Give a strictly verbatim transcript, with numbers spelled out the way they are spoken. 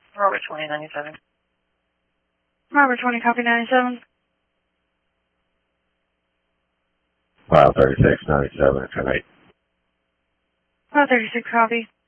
Robert twenty ninety-seven. Robert twenty, copy ninety-seven. File thirty-six ninety-seven, ten eight. File thirty-six, copy.